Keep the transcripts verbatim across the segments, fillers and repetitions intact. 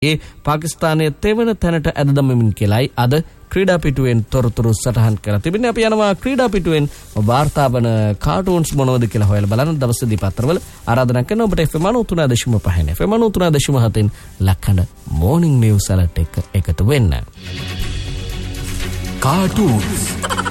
ඒ පාකිස්තානයේ තෙවන තැනට ඇද දමමින් කියලායි අද ක්‍රීඩා පිටුවෙන් තොරතුරු සටහන් කරලා තිබෙන්නේ. අපි යනවා ක්‍රීඩා පිටුවෙන් වාර්තා වන කාටුන්ස් මොනවද කියලා හොයලා බලන්න. දවසේදී පත්‍රවල ආරාධනා කරන ඔබට එෆ් එම් නවය තුන දශම පහ එෆ් එම් නවය තුන දශම හතෙන් ලක්කඩ මෝර්නිං නිවුස් අලර්ට් එක එකතු වෙන්න. කාටුන්ස්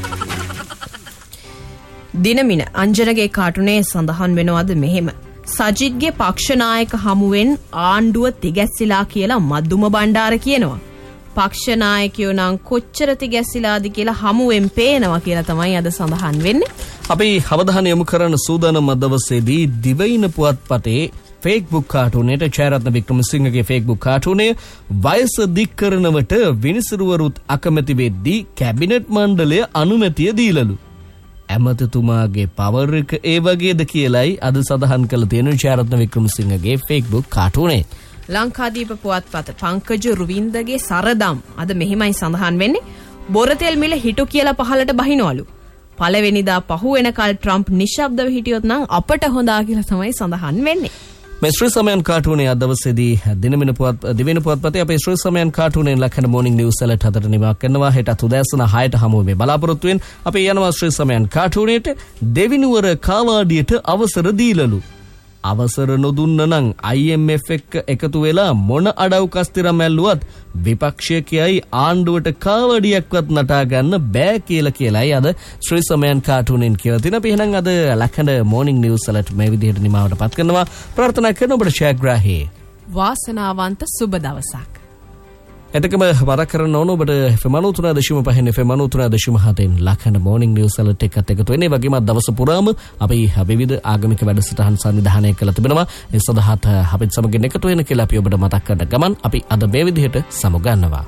දිනමින අංජනගේ කාටුනේ සඳහන් වෙනවද මෙහෙම. සජිත්ගේ පක්ෂ නායක හමුවෙන් ආණ්ඩුව තිගැස්සිලා කියලා මද්දුම බණ්ඩාර කියනවා. පක්ෂ නායකයෝ නම් කොච්චර තිගැස්සිලාද කියලා හමුවෙන් පේනවා කියලා තමයි අද සඳහන් වෙන්නේ. අපි අවධානය යොමු කරන සූදානම් දවසේදී දිවයින පුවත්පතේ Facebook කාටුනේට ජයරත්න වික්‍රමසිංහගේ Facebook කාටුනේ වයස දික් කරනවට විනිසුරුවරුත් අකමැති වෙද්දී කැබිනට් මණ්ඩලය අනුමැතිය දීලලු. ඇමතිතුමාගේ පවර් එක ඒ වගේද කියලයි අද සඳහන් කළ තියෙන ජයරත්න වික්‍රමසිංහගේ Facebook කාටුනේ. ලංකාදීප පුවත්පත පංකජ රුවින්දගේ සරදම් අද මෙහිමයි සඳහන් වෙන්නේ. බොරතෙල් මිල හිටු කියලා පහලට බහිනවලු. පළවෙනිදා පහු වෙනකල් ට්‍රම්ප් නිශ්ශබ්දව හිටියොත් නම් අපට හොඳා කියලා තමයි සඳහන් වෙන්නේ. මේ ශ්‍රී සමයන් කාටුනේ අද දවසේදී දිනමින පුවත් දිවෙන පුවත්පතේ අපේ ශ්‍රී සමයන් කාටුනේ ලක්කන මොර්නිං නිවුස් අලර්ට් හතට නිමා කරනවා. හෙට උදෑසන හයට හමු වෙමි බලාපොරොත්තු වෙන අපි යනවා ශ්‍රී සමයන් කාටුනේට දෙවිනුවර කාවාඩියට අවසර දීලලු. අවසර නොදුන්න නම් I M F එක්ක එකතු වෙලා මොන අඩව් කස්තිරම් ඇල්ලුවත් විපක්ෂය කියයි ආණ්ඩුවට කාවඩියක්වත් නටා ගන්න බෑ කියලා කියලායි අද ශ්‍රී සමයන් කාටුනෙන් කියලා තියෙන. අපි එහෙනම් අද ලක්කඩ මොර්නිං නිවුස් අලර්ට් මේ විදිහට නිමාවට පත් කරනවා. ප්‍රාර්ථනා කරන ඔබට ශාග්‍රාහී වාසනාවන්ත සුබ දවසක්. එතකම වර කරන ඕන ඔබට එෆ් එම් නවය තුන දශම පහ එෆ් එම් නවය තුන දශම හතෙන් ලක්කඩ මොර්නිං නිවුස් අලර්ට් එකත් එකතු වෙන්නේ. වගේම දවස පුරාම අපි විවිධ ආගමික වැඩසටහන් සංවිධානය කළ තිබෙනවා. ඒ සඳහාත් අපිත් සමගින් එකතු වෙන කියලා අපි ඔබට මතක් කරන ගමන් අපි අද මේ විදිහට සමුගන්නවා.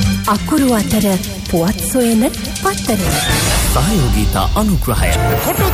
අකුරු අතර පුවත් සොයන පත්තර සහයෝගීතා අනුග්‍රහය